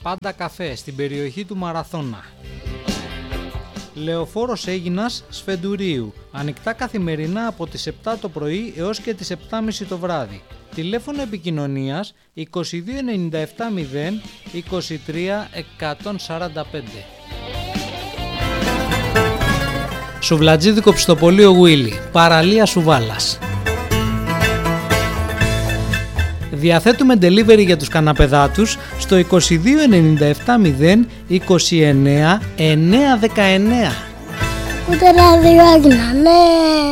Πάντα καφέ στην περιοχή του Μαραθώνα. Λεωφόρος Αίγινας Σφεντουρίου. Ανοιχτά καθημερινά από τις 7 το πρωί έως και τις 7.30 το βράδυ. Τηλέφωνο επικοινωνίας 2297 0 23 145. Σουβλατζίδικο Πιστοπωλείο Γουίλι. Παραλία Σουβάλας. Διαθέτουμε delivery για τους καναπεδάτους στο 2297 0 29 919. Ούτε ραδιό έγινα, ναι.